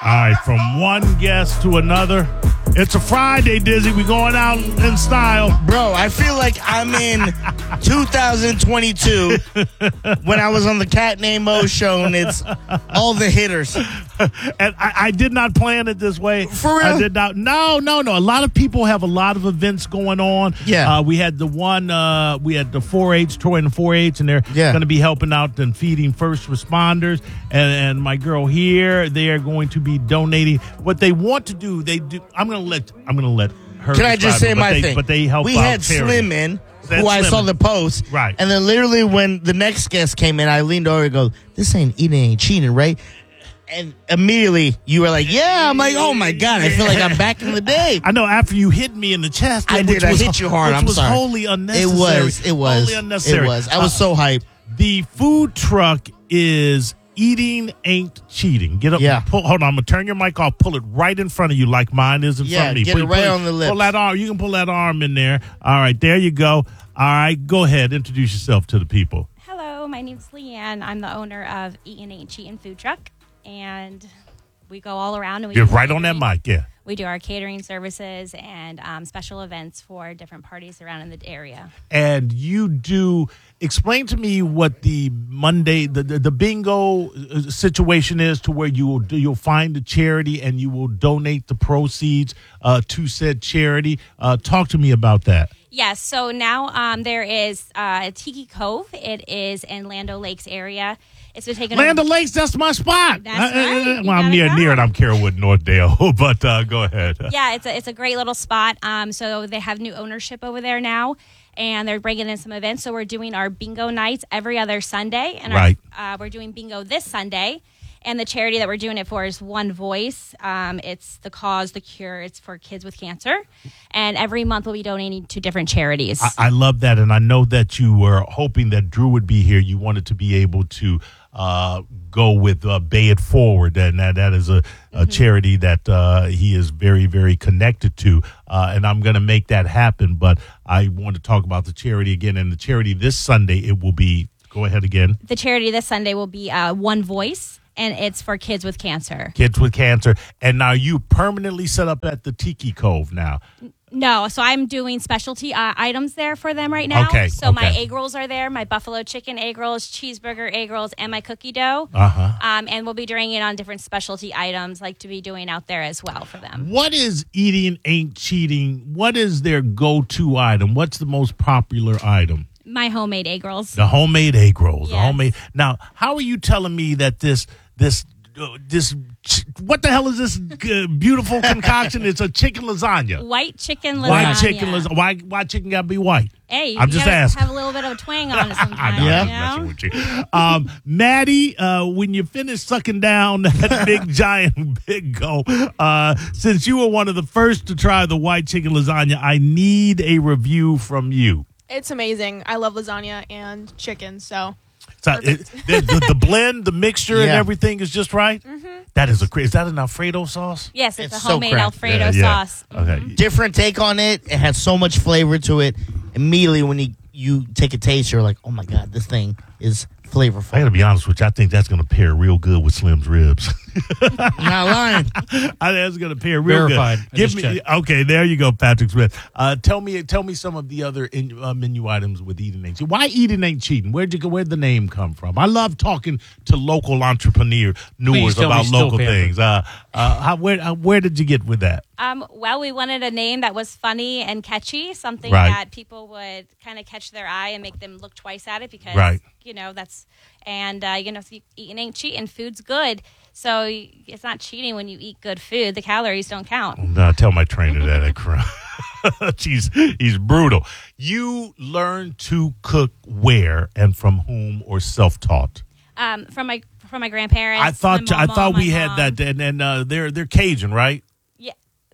All right, from one guest to another. It's a Friday, Dizzy. We going out in style. Bro, I feel like I'm in 2022 when I was on the Cat Named Mo show, and it's all the hitters. And I did not plan it this way. For real? I did not. No. A lot of people have a lot of events going on. Yeah. We had the one, we had the 4-H, Troy and the 4-H, and they're going to be helping out and feeding first responders. And my girl here, they are going to be donating. What they want to do, I'm going to let her. Can I just say my thing? But they help. We out had charity. Slim in, who I saw the post. Right. And then literally when the next guest came in, I leaned over and go, "This ain't eating, ain't cheating, right?" And immediately you were like, "Yeah." I'm like, "Oh my God, I feel like I'm back in the day." I know. After you hit me in the chest, I did. I hit you hard. I'm sorry. Wholly unnecessary. It was. Wholly unnecessary. It was. I was so hyped. The food truck is Eating Ain't Cheating. Get up. Yeah. Hold on. I'm gonna turn your mic off. Pull it right in front of you, like mine is in front of me. Get it right on the lips. Pull that arm. You can pull that arm in there. All right. There you go. All right. Go ahead. Introduce yourself to the people. Hello, my name's Leanne. I'm the owner of Eatin' Ain't Cheatin' Food Truck, and we go all around. And You're right on that mic. Yeah. We do our catering services and special events for different parties around in the area. And you do. Explain to me what the Monday, the bingo situation is, to where you'll find a charity and you will donate the proceeds to said charity. Talk to me about that. Yes, so now there is Tiki Cove. It is in Land O'Lakes area. It's been taken Land O'Lakes, that's my spot. That's right. Well, I'm near it. I'm Carrollwood, Northdale, but go ahead. Yeah, it's a great little spot. So they have new ownership over there now, and they're bringing in some events. So we're doing our bingo nights every other Sunday, and right. We're doing bingo this Sunday. And the charity that we're doing it for is One Voice. It's the cause, the cure. It's for kids with cancer. And every month we'll be donating to different charities. I love that. And I know that you were hoping that Drew would be here. You wanted to be able to go with Bay It Forward. And that is a charity that he is very, very connected to. And I'm going to make that happen. But I want to talk about the charity again. And the charity this Sunday, it will be, go ahead again. The charity this Sunday will be One Voice. And it's for kids with cancer. Kids with cancer. And now you permanently set up at the Tiki Cove now. No, so I'm doing specialty items there for them right now. Okay. So my egg rolls are there, my buffalo chicken egg rolls, cheeseburger egg rolls, and my cookie dough. And we'll be doing it on different specialty items like to be doing out there as well for them. What is Eating Ain't Cheating? What is their go-to item? What's the most popular item? My homemade egg rolls. The homemade egg rolls. Yes. The homemade. Now, how are you telling me that this what the hell is this beautiful concoction? It's a chicken lasagna. White chicken lasagna. White chicken lasagna. Why chicken got to be white? Hey, I'm just asking. Have a little bit of a twang on it sometimes. I know, I'm messing with you. Maddie, when you finish sucking down that big giant big go, since you were one of the first to try the white chicken lasagna, I need a review from you. It's amazing. I love lasagna and chicken, so. So the blend, the mixture, and everything is just right. Mm-hmm. That is is that an Alfredo sauce? Yes, it's a so homemade cracked. Alfredo sauce. Okay, Different take on it. It has so much flavor to it. Immediately when you take a taste, you're like, "Oh my God, this thing is flavorful." I got to be honest with you. I think that's going to pair real good with Slim's ribs. Not lying. I think that's going to pair real Verified. good. Give me okay. There you go, Patrick Smith. Tell me some of the other menu items with Eating Ain't Cheating. Why Eating Ain't Cheating? Where'd the name come from? I love talking to local entrepreneurs about local things. Where did you get with that? Well, we wanted a name that was funny and catchy, something Right. that people would kind of catch their eye and make them look twice at it because, that's, and, eating ain't cheating. Food's good. So it's not cheating when you eat good food. The calories don't count. No, tell my trainer that at Crown. He's brutal. You learned to cook where and from whom, or self-taught? From my grandparents. I thought my mom, we my had mom. that, and they're Cajun, right? Yeah.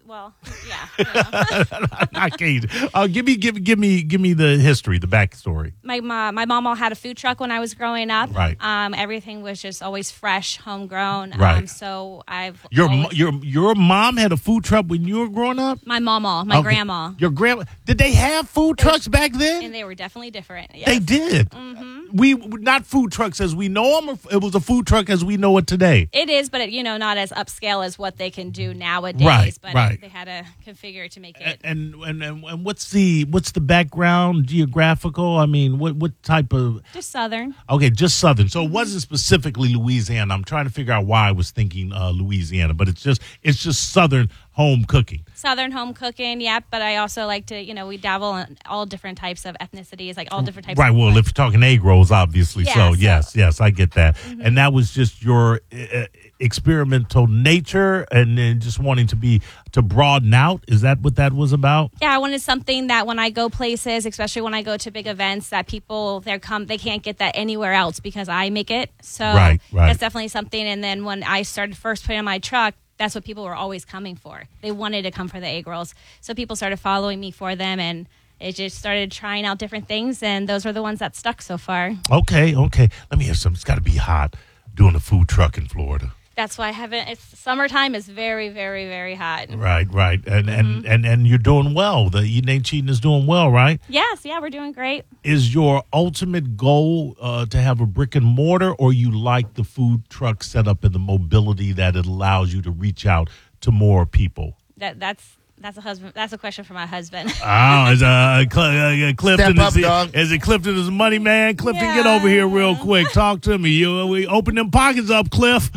well, yeah. Not Cajun. Give me the history, the backstory. My mom all had a food truck when I was growing up. Right. Everything was just always fresh, homegrown. Right. So Your mom had a food truck when you were growing up? my mama, my grandma. Your grandma. Did they have food trucks back then? And they were definitely different. Yes. They did. We not food trucks as we know them. It was a food truck as we know it today. It is, but not as upscale as what they can do nowadays. Right, But right. they had to configure it to make it. And what's the background geographical? I mean, what type of? Just Southern. Okay, just Southern. So it wasn't specifically Louisiana. I'm trying to figure out why I was thinking Louisiana, but it's just Southern home cooking. Southern home cooking, yep. But I also like to, we dabble in all different types of ethnicities, like all different types Right. of Well, food. if you're talking egg rolls, obviously. Yeah, So yes, I get that. And that was just your experimental nature and then just wanting to broaden out. Is that what that was about? Yeah, I wanted something that when I go places, especially when I go to big events, that people they can't get that anywhere else because I make it. So Right. that's definitely something. And then when I started first putting on my truck, that's what people were always coming for. They wanted to come for the egg rolls. So people started following me for them, and it just started trying out different things, and those were the ones that stuck so far. Okay. Let me hear some. It's got to be hot doing a food truck in Florida. That's why it's summertime is very, very, very hot. Right. And you're doing well. The Eating Ain't Cheating is doing well, right? Yes, yeah, we're doing great. Is your ultimate goal to have a brick and mortar, or you like the food truck setup and the mobility that it allows you to reach out to more people? That's a question for my husband. Oh, is Clifton? Step up, dog. Is it Clifton? Is money man? Clifton, Yeah. get over here real quick. Talk to me. We open them pockets up, Cliff.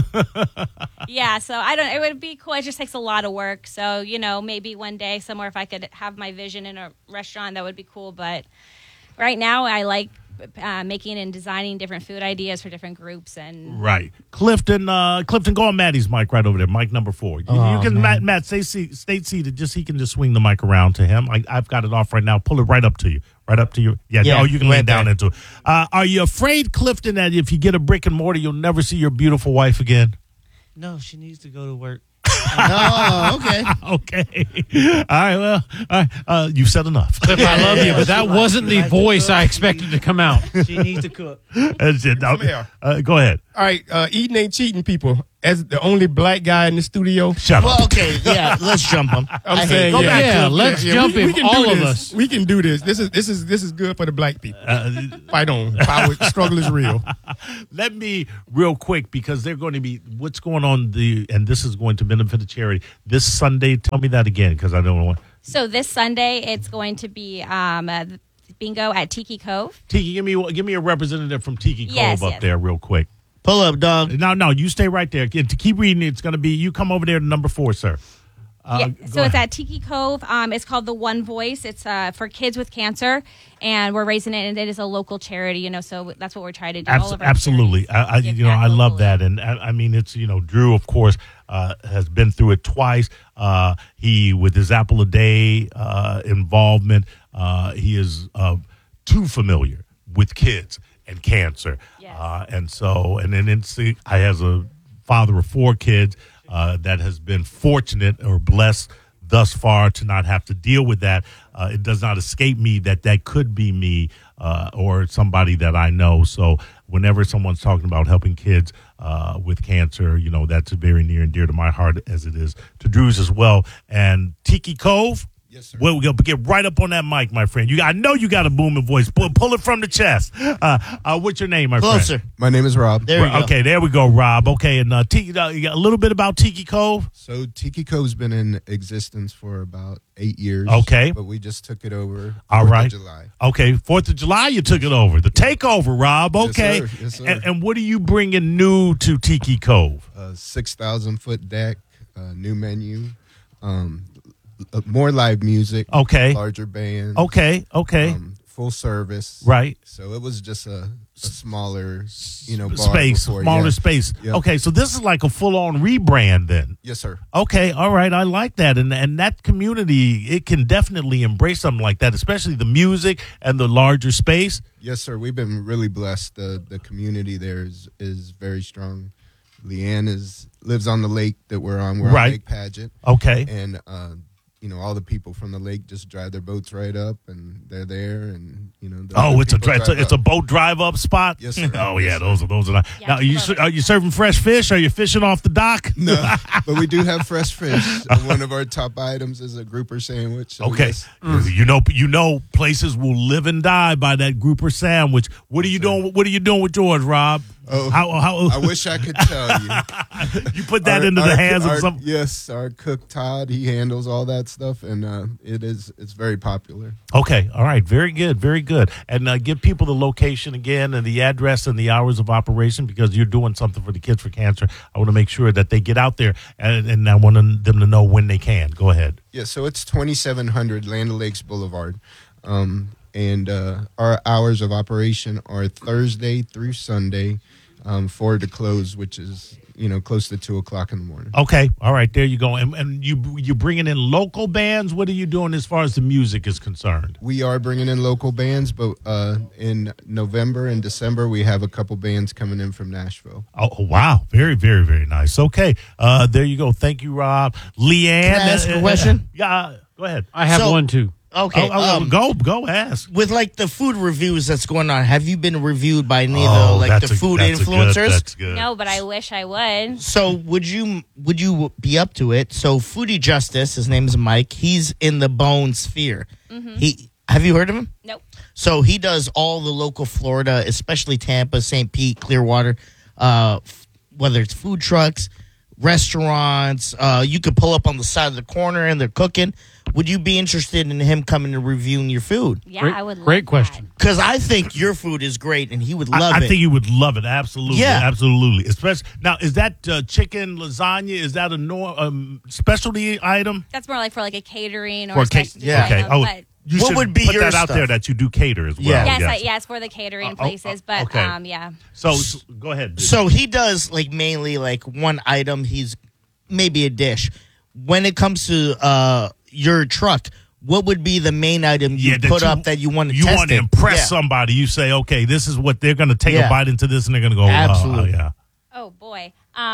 Yeah, so it would be cool. It just takes a lot of work. So, maybe one day somewhere if I could have my vision in a restaurant, that would be cool. But right now I like making and designing different food ideas for different groups. And Right. Clifton, go on Maddie's mic right over there. Mic number 4. You can, Matt, stay seated. He can just swing the mic around to him. I've got it off right now. Pull it right up to you. Right up to you. Yeah. Yeah, Oh, you can right lean down there. into it. Are you afraid, Clifton, that if you get a brick and mortar, you'll never see your beautiful wife again? No, she needs to go to work. Oh, okay. Okay. All right. Well, all right. You've said enough. Cliff, I love you, but that wasn't the voice I expected to come out. She needs to cook. That's it. Come here. Go ahead. All right, Eating Ain't Cheating, people. As the only black guy in the studio, Shut Well, up. okay, yeah, let's jump him. I'm saying, Go yeah. back. Yeah, let's jump we him, can all do of this. us. We can do this. This is good for the black people. Fight on. Power struggle is real. Let me real quick because they're going to be what's going on and this is going to benefit the charity this Sunday. Tell me that again because I don't know. so this Sunday, it's going to be bingo at Tiki Cove. Tiki, give me a representative from Tiki Cove Yes, up yes. there real quick. Pull up, dog. No, you stay right there. And to keep reading, it's going to be you come over there to number 4, sir. Yeah, Go so it's ahead. at Tiki Cove. It's called the One Voice. It's for kids with cancer, and we're raising it. And it is a local charity, So that's what we're trying to do. All of our Absolutely. charities give back I love locally. that. And I mean, it's, Drew, of course, has been through it twice. He, with his Apple a Day involvement, he is too familiar with kids and cancer. Yes. And then I has a father of 4 kids that has been fortunate or blessed thus far to not have to deal with that. It does not escape me that could be me or somebody that I know. So whenever someone's talking about helping kids with cancer, that's very near and dear to my heart as it is to Drew's as well. And Tiki Cove. Yes, sir. Well, we'll get right up on that mic, my friend. I know you got a booming voice. Pull it from the chest. What's your name, my Closer. friend? My name is Rob. There we go. Okay, there we go, Rob. Okay, and Tiki, you got a little bit about Tiki Cove? So Tiki Cove's been in existence for about 8 years. Okay. But we just took it over. All 4th of right. July. Okay, 4th of July, you took it over. The takeover, Rob. Yes, Okay. sir. Yes, sir. And what are you bringing new to Tiki Cove? 6,000 foot deck, new menu, more live music. Okay. Larger band. Okay. Full service. Right. So it was just a smaller, bar Space, before, smaller yeah. space. Yep. Okay, so this is like a full-on rebrand then. Yes, sir. Okay, all right, I like that, and that community, it can definitely embrace something like that, especially the music and the larger space. Yes, sir. We've been really blessed. The community there is very strong. Leanne lives on the lake that we're on. We're Right. on Lake Paget. Okay. And, all the people from the lake just drive their boats right up, and they're there, and, the Oh, other it's a people drive it's a up. boat drive up spot. Yes, sir. Oh yeah, Yes, those are nice. Yeah, Now, are you serving fresh fish? Are you fishing off the dock? No, but we do have fresh fish. One of our top items is a grouper sandwich. So Okay, yes. you know, places will live and die by that grouper sandwich. What are you doing? What are you doing with yours, Rob? Oh, how I wish I could tell you. you put that into the hands of some? Yes, our cook Todd, he handles all that stuff, and it's very popular. Okay, all right, very good, very good. And give people the location again and the address and the hours of operation, because you're doing something for the Kids for Cancer. I want to make sure that they get out there, and I want them to know when they can. Go ahead. Yeah, so it's 2700 Land O'Lakes Boulevard. And our hours of operation are Thursday through Sunday, 4 to close, which is, close to 2 o'clock in the morning. Okay, all right, there you go. And you bringing in local bands? What are you doing as far as the music is concerned? We are bringing in local bands, but in November and December, we have a couple bands coming in from Nashville. Oh, wow. Very, very, very nice. Okay, there you go. Thank you, Rob. Leanne. Can I ask a question? Yeah, go ahead. I have one too. Okay. Go ask. With like the food reviews that's going on, have you been reviewed by any of the food influencers? That's good. No, but I wish I would. So would you be up to it? So Foodie Justice, his name is Mike. He's in the Bone sphere. Mm-hmm. Have you heard of him? Nope. So he does all the local Florida, especially Tampa, St. Pete, Clearwater, whether it's food trucks, restaurants. You could pull up on the side of the corner and they're cooking. Would you be interested in him coming and reviewing your food? Yeah, I would love Great question. Because I think your food is great and he would love it. I think you would love it. Absolutely. Yeah. Absolutely. Especially now, is that chicken lasagna? Is that a specialty item? That's more like for like a catering or For a specialty yeah. Okay. item, Oh, but you What should would be put your that out stuff? there that you do cater as well. Yeah. yes, for the catering places. But okay. yeah. So go ahead. So he does like mainly like one item. He's maybe a dish. When it comes to your truck, what would be the main item you put up that you want to test? You want to it? impress somebody. You say, okay, this is what they're going to take a bite into this, and they're going to go, Absolutely. oh, yeah. Oh boy.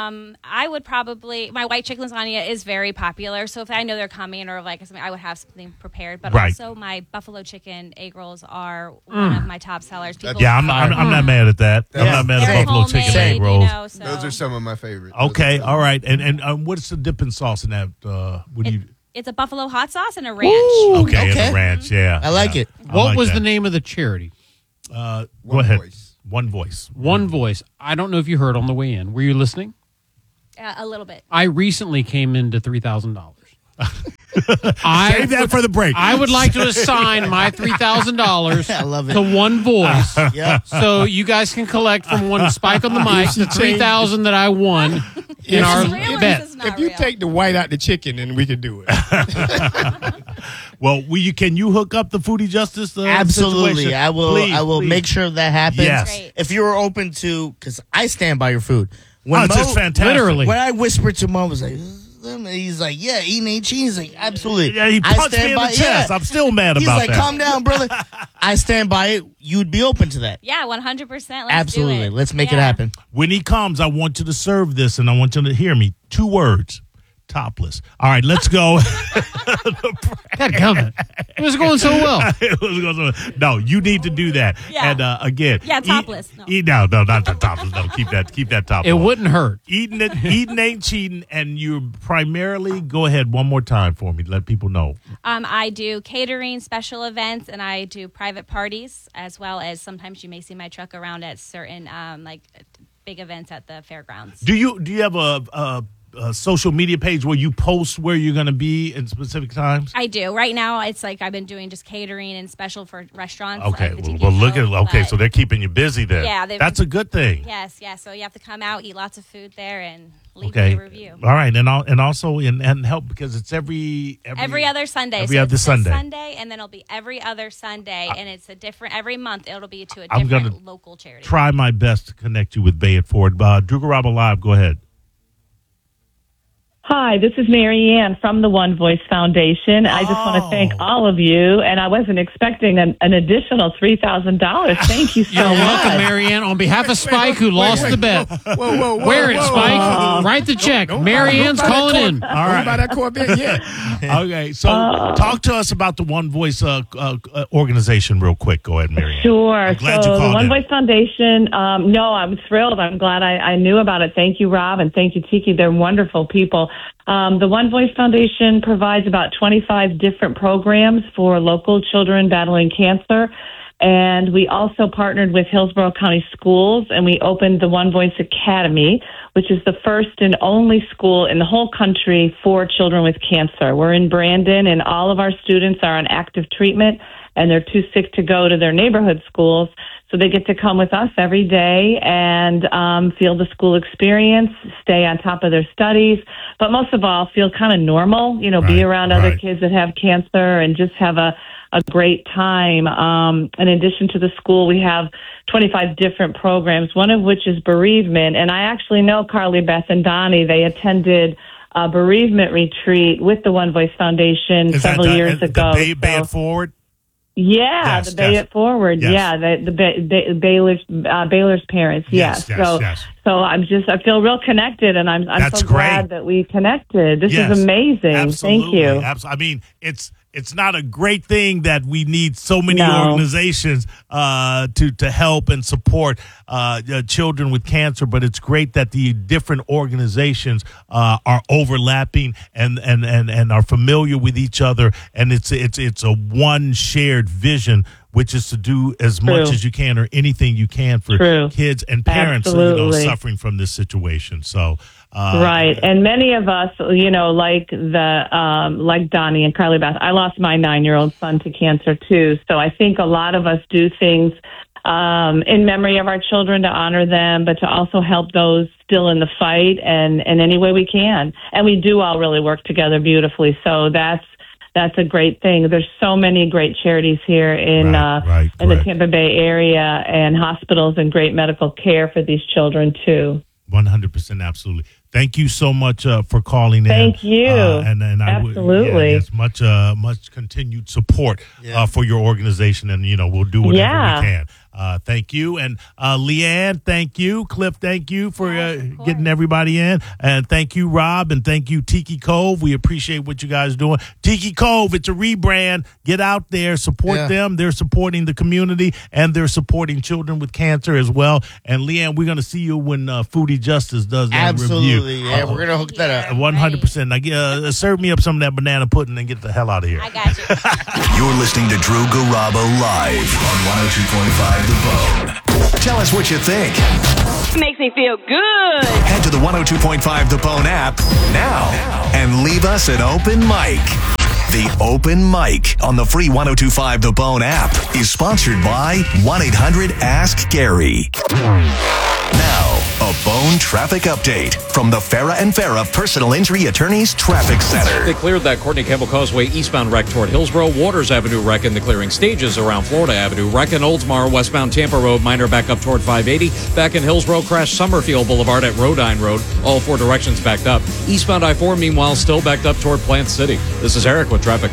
I would probably, my white chicken lasagna is very popular. So if I know they're coming or like something, I would have something prepared. But Right. also my buffalo chicken egg rolls are one of my top sellers. People Yeah, I'm not mad at that. I'm not mad They're at buffalo homemade, chicken egg rolls. so. Those are some of my favorites. Okay, all right. And what's the dipping sauce in that? What do you? It's a buffalo hot sauce and a ranch. Okay, okay. in the ranch. Yeah, I like it. I What like was that. the name of the charity? Go One ahead. Voice. One voice. One Voice. I don't know if you heard on the way in. Were you listening? A little bit. I recently came into $3,000. Save that for the break. I would like to assign my $3,000 I love it. to One Voice. Yeah. So you guys can collect from one Spike on the mic the $3,000 that I won in our This is real or bet. this is not If you real? take the white out the chicken, then we can do it. Well, can you hook up the Foodie Justice? Absolutely. Situation? I will. Please, I will please. make sure that happens. Yes. Great. If you were open to, because I stand by your food. When Oh, it's just fantastic. Literally. When I whispered to Mo, I was like, he's like, yeah, eating ain't cheese. He's like, absolutely. Yeah, he I punched me stand in the by- chest. yeah. I'm still mad He's about like, that. calm down, brother. I stand by it. You'd be open to that. Yeah, 100%. Let's Absolutely. do it. Let's make it Yeah. happen. When he comes, I want you to serve this, and I want you to hear me. 2 words. Topless. All right, let's go. Dadgummit. It was going so well. It was going to- no, you need to do that. Yeah. And again, Yeah, topless. No. No, not the topless. No, keep that top. It on. wouldn't hurt. Eating ain't cheating, and you primarily go ahead one more time for me. Let people know. I do catering, special events, and I do private parties, as well as sometimes you may see my truck around at certain big events at the fairgrounds. Do you have a social media page where you post where you're going to be in specific times? I do. Right now, it's like I've been doing just catering and special for restaurants. Okay, like the TK well look at Show, so they're keeping you busy there. Yeah, that's a good thing. Yes, yeah. So you have to come out, eat lots of food there, and leave Okay. me a review. All right, and also and help because it's every Every other Sunday. Every so other it's this Sunday. Sunday, and then it'll be every other Sunday, and it's a different. Every month, it'll be to a I'm different gonna local charity. Try my best to connect you with Bay It Forward. Drew Garabo Live, go ahead. Hi, this is Mary Ann from the One Voice Foundation. I just want to thank all of you, and I wasn't expecting an additional $3,000. Thank you so You're much. welcome, Marianne. On behalf of Spike, who lost the bet. Whoa, Wear it, Spike. Write the check. Marianne's calling in. All right. About that Corvette yet. Okay, so talk to us about the One Voice organization real quick. Go ahead, Marianne. Sure. I'm glad so you the called One in. Voice Foundation, no, I'm thrilled. I'm glad I knew about it. Thank you, Rob, and thank you, Tiki. They're wonderful people. The One Voice Foundation provides about 25 different programs for local children battling cancer. And we also partnered with Hillsborough County Schools, and we opened the One Voice Academy, which is the first and only school in the whole country for children with cancer. We're in Brandon, and all of our students are on active treatment, and they're too sick to go to their neighborhood schools. So they get to come with us every day and feel the school experience, stay on top of their studies, but most of all, feel kind of normal, be around other kids that have cancer and just have a great time. In addition to the school, we have 25 different programs, one of which is bereavement. And I actually know Carly, Beth, and Donnie. They attended a bereavement retreat with the One Voice Foundation several years ago. The Bay It Forward? Yeah, the Bay It Forward. Yes. Yeah, the Baylor's parents. Yes. So I feel real connected, and I'm so glad that we connected. This is amazing. Absolutely. Thank you. I mean, it's not a great thing that we need so many organizations to help and support children with cancer, but it's great that the different organizations are overlapping and are familiar with each other, and it's a one shared vision, which is to do as much as you can or anything you can for kids and parents suffering from this situation. So right, and many of us, like like Donnie and Carly Beth, I lost my 9-year-old son to cancer too. So I think a lot of us do things in memory of our children to honor them, but to also help those still in the fight and any way we can. And we do all really work together beautifully. So that's a great thing. There's so many great charities here in the Tampa Bay area, and hospitals and great medical care for these children too. 100%, absolutely. Thank you so much for calling in. Thank you. And absolutely. Much continued support for your organization, and we'll do whatever we can. Thank you. And Leanne, thank you. Cliff, thank you for getting everybody in. And thank you, Rob, and thank you, Tiki Cove. We appreciate what you guys are doing. Tiki Cove, it's a rebrand. Get out there, support them. They're supporting the community, and they're supporting children with cancer as well. And Leanne, we're going to see you when Foodie Justice does that review. Yeah, we're going to hook that up. 100%. Now, serve me up some of that banana pudding and get the hell out of here. I got you. You're listening to Drew Garabo live on 102.5 The Bone. Tell us what you think. Makes me feel good. Head to the 102.5 The Bone app now and leave us an open mic. The Open Mic on the free 102.5 The Bone app is sponsored by 1-800-ASK-GARY. Now, a Bone traffic update from the Farah and Farah Personal Injury Attorneys Traffic Center. They cleared that Courtney Campbell Causeway eastbound wreck toward Hillsborough, Waters Avenue wreck in the clearing stages around Florida Avenue, wreck in Oldsmar, westbound Tampa Road, minor back up toward 580, back in Hillsborough, crash Summerfield Boulevard at Rodine Road, all four directions backed up. Eastbound I-4, meanwhile, still backed up toward Plant City. This is Eric with traffic.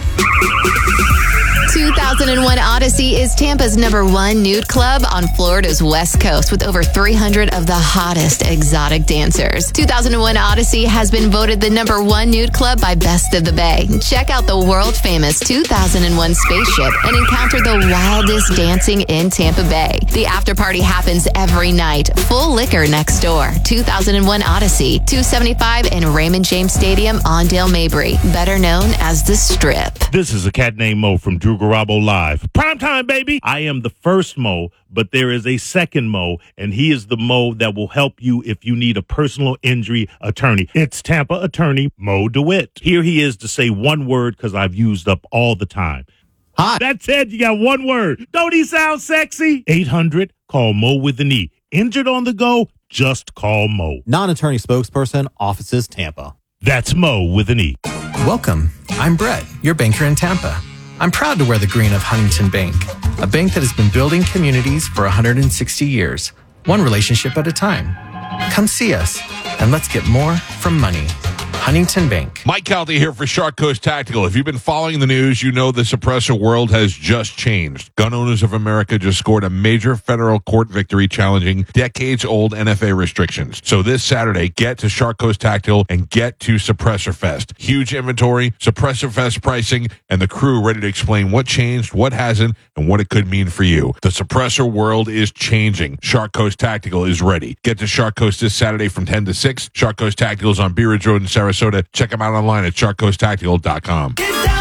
2001 Odyssey is Tampa's #1 nude club on Florida's West Coast with over 300 of the hottest exotic dancers. 2001 Odyssey has been voted the #1 nude club by Best of the Bay. Check out the world-famous 2001 spaceship and encounter the wildest dancing in Tampa Bay. The after party happens every night. Full liquor next door. 2001 Odyssey, 275 in Raymond James Stadium on Dale Mabry, better known as The Strip. This is a cat named Mo from Drew Garabo Live. Prime time, baby. I am the first Mo, but there is a second Mo, and he is the Mo that will help you if you need a personal injury attorney. It's Tampa attorney Mo DeWitt. Here he is to say one word because I've used up all the time. Hot. That's it. You got one word. Don't he sound sexy? 800, call Mo with an E. Injured on the go? Just call Mo. Non-attorney spokesperson, offices Tampa. That's Mo with an E. Welcome. I'm Brett, your banker in Tampa. I'm proud to wear the green of Huntington Bank, a bank that has been building communities for 160 years, one relationship at a time. Come see us, and let's get more from money. Huntington Bank. Mike Calty here for Shark Coast Tactical. If you've been following the news, you know the suppressor world has just changed. Gun Owners of America just scored a major federal court victory challenging decades-old NFA restrictions. So this Saturday, get to Shark Coast Tactical and get to Suppressor Fest. Huge inventory, Suppressor Fest pricing, and the crew ready to explain what changed, what hasn't, and what it could mean for you. The suppressor world is changing. Shark Coast Tactical is ready. Get to Shark Coast this Saturday from 10 to 6. Shark Coast Tactical is on Bee Ridge Road in Sarasota. Check them out online at sharkcoasttactical.com.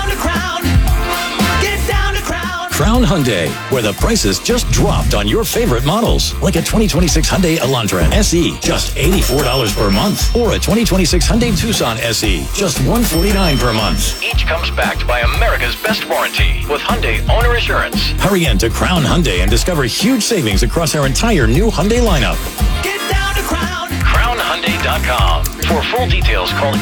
Crown Hyundai, where the prices just dropped on your favorite models. Like a 2026 Hyundai Elantra SE, just $84 per month. Or a 2026 Hyundai Tucson SE, just $149 per month. Each comes backed by America's best warranty with Hyundai Owner Assurance. Hurry in to Crown Hyundai and discover huge savings across our entire new Hyundai lineup. Get down to CrownHyundai.com. For full details, call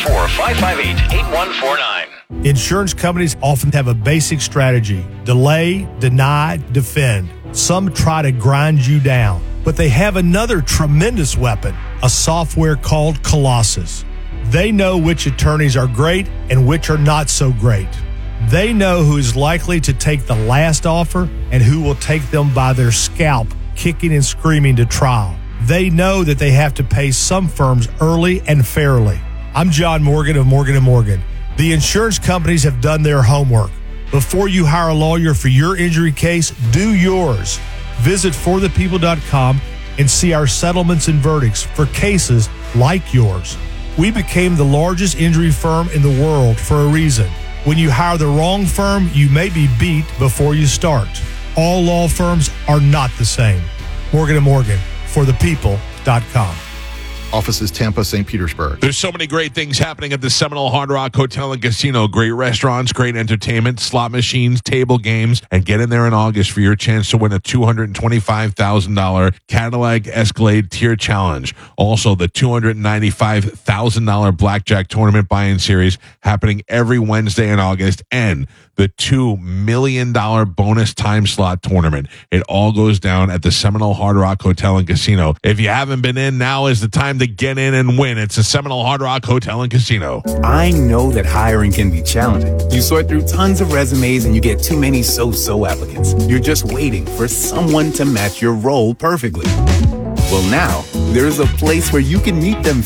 844-558-8149. Insurance companies often have a basic strategy: delay, deny, defend. Some try to grind you down, but they have another tremendous weapon, a software called Colossus. They know which attorneys are great and which are not so great. They know who is likely to take the last offer and who will take them by their scalp, kicking and screaming to trial. They know that they have to pay some firms early and fairly. I'm John Morgan of Morgan & Morgan. The insurance companies have done their homework. Before you hire a lawyer for your injury case, do yours. Visit forthepeople.com and see our settlements and verdicts for cases like yours. We became the largest injury firm in the world for a reason. When you hire the wrong firm, you may be beat before you start. All law firms are not the same. Morgan & Morgan, forthepeople.com. Offices Tampa, St. Petersburg. There's so many great things happening at the Seminole Hard Rock Hotel and Casino. Great restaurants, great entertainment, slot machines, table games, and get in there in August for your chance to win a $225,000 Cadillac Escalade Tier Challenge. Also, the $295,000 Blackjack Tournament Buy-In Series happening every Wednesday in August, and the $2 million bonus time slot tournament. It all goes down at the Seminole Hard Rock Hotel and Casino. If you haven't been in, now is the time to get in and win. It's the Seminole Hard Rock Hotel and Casino. I know that hiring can be challenging. You sort through tons of resumes and you get too many so-so applicants. You're just waiting for someone to match your role perfectly. Well, now, there's a place where you can meet them